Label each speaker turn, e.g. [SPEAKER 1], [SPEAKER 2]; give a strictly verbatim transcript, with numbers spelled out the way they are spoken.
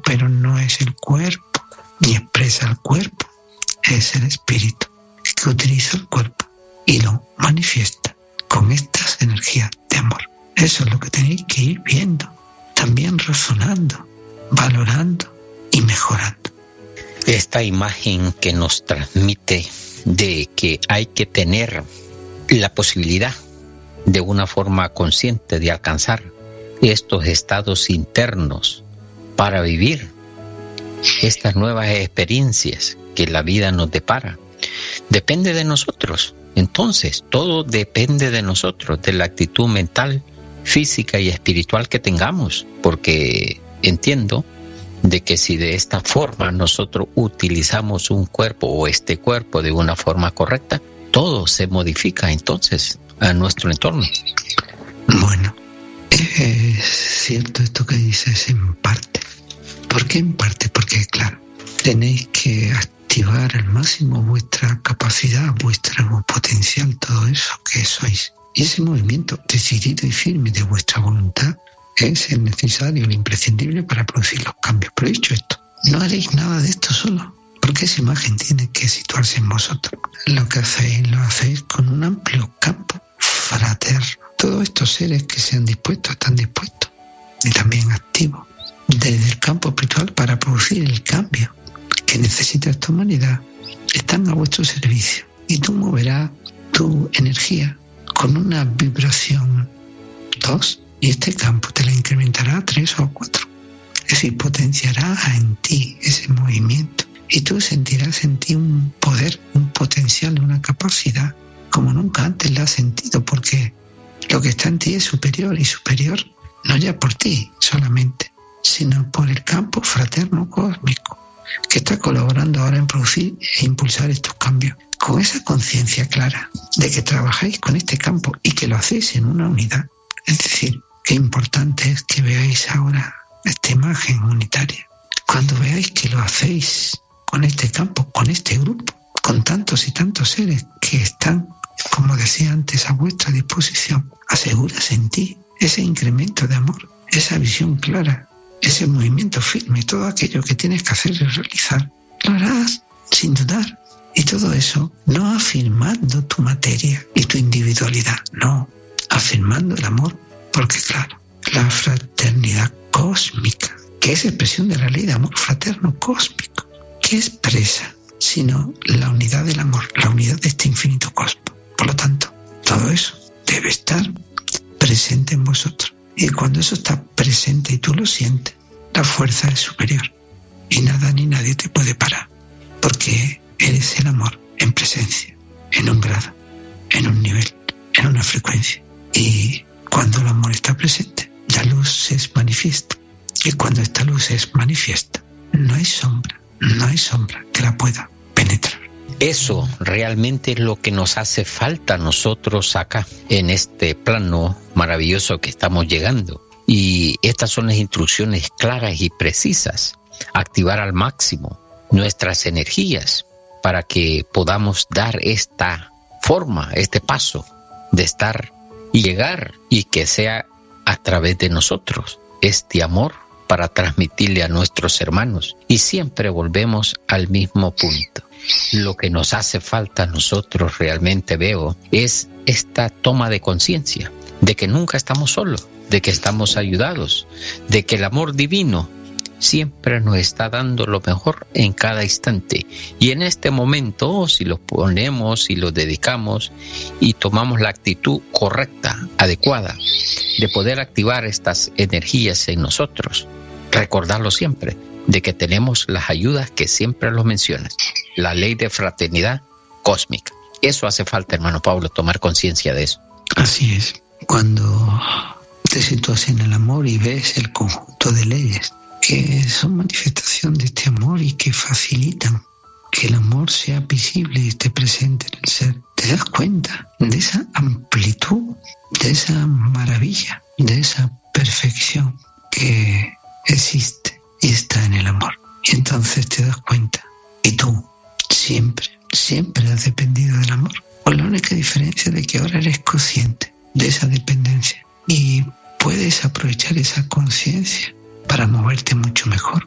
[SPEAKER 1] pero no es el cuerpo, ni expresa el cuerpo. Es el espíritu que utiliza el cuerpo y lo manifiesta con estas energías de amor. Eso es lo que tenéis que ir viendo, también razonando, valorando y mejorando.
[SPEAKER 2] Esta imagen que nos transmite de que hay que tener la posibilidad de una forma consciente de alcanzar estos estados internos para vivir estas nuevas experiencias que la vida nos depara, depende de nosotros. Entonces, todo depende de nosotros, de la actitud mental, física y espiritual que tengamos, porque entiendo de que si de esta forma nosotros utilizamos un cuerpo o este cuerpo de una forma correcta, todo se modifica entonces a nuestro entorno.
[SPEAKER 1] Bueno, es cierto esto que dices en parte. ¿Por qué en parte? Porque, claro, tenéis que activar al máximo vuestra capacidad, vuestro potencial, todo eso que sois. Y ese movimiento decidido y firme de vuestra voluntad es el necesario, el imprescindible para producir los cambios. Pero dicho esto, no haréis nada de esto solo, porque esa imagen tiene que situarse en vosotros. Lo que hacéis, lo hacéis con un amplio campo fraterno. Todos estos seres que se han dispuesto, están dispuestos y también activos desde el campo espiritual para producir el cambio que necesita esta humanidad, están a vuestro servicio. Y tú moverás tu energía con una vibración dos, y este campo te la incrementará a tres o cuatro. Es decir, potenciará en ti ese movimiento. Y tú sentirás en ti un poder, un potencial, una capacidad como nunca antes la has sentido, porque lo que está en ti es superior, y superior no ya por ti solamente, sino por el campo fraterno cósmico que está colaborando ahora en producir e impulsar estos cambios. Con esa conciencia clara de que trabajáis con este campo y que lo hacéis en una unidad. Es decir, qué importante es que veáis ahora esta imagen unitaria. Cuando veáis que lo hacéis con este campo, con este grupo, con tantos y tantos seres que están, como decía antes, a vuestra disposición, aseguras en ti ese incremento de amor, esa visión clara, ese movimiento firme, todo aquello que tienes que hacer y realizar, lo harás sin dudar. Y todo eso no afirmando tu materia y tu individualidad, no, afirmando el amor, porque claro, la fraternidad cósmica, que es expresión de la ley de amor fraterno cósmico, que expresa, sino la unidad del amor, la unidad de este infinito cosmos. Por lo tanto, todo eso debe estar presente en vosotros. Y cuando eso está presente y tú lo sientes, la fuerza es superior. Y nada ni nadie te puede parar. Porque eres el amor en presencia, en un grado, en un nivel, en una frecuencia. Y cuando el amor está presente, la luz es manifiesta. Y cuando esta luz es manifiesta, no hay sombra, no hay sombra que la pueda penetrar.
[SPEAKER 2] Eso realmente es lo que nos hace falta a nosotros acá, en este plano maravilloso que estamos llegando. Y estas son las instrucciones claras y precisas. Activar al máximo nuestras energías para que podamos dar esta forma, este paso de estar y llegar, y que sea a través de nosotros este amor para transmitirle a nuestros hermanos. Y siempre volvemos al mismo punto. Lo que nos hace falta a nosotros, realmente veo, es esta toma de conciencia de que nunca estamos solos, de que estamos ayudados, de que el amor divino siempre nos está dando lo mejor en cada instante. Y en este momento, si lo ponemos y lo dedicamos y tomamos la actitud correcta, adecuada, de poder activar estas energías en nosotros, recordarlo siempre, de que tenemos las ayudas que siempre lo mencionas, la ley de fraternidad cósmica. Eso hace falta, hermano Pablo, tomar conciencia de eso.
[SPEAKER 1] Así es. Cuando te sitúas en el amor y ves el conjunto de leyes que son manifestación de este amor y que facilitan que el amor sea visible y esté presente en el ser, te das cuenta de esa amplitud, de esa maravilla, de esa perfección que existe y está en el amor. Y entonces te das cuenta, y tú siempre, siempre has dependido del amor, con la única diferencia de que ahora eres consciente de esa dependencia y puedes aprovechar esa conciencia para moverte mucho mejor,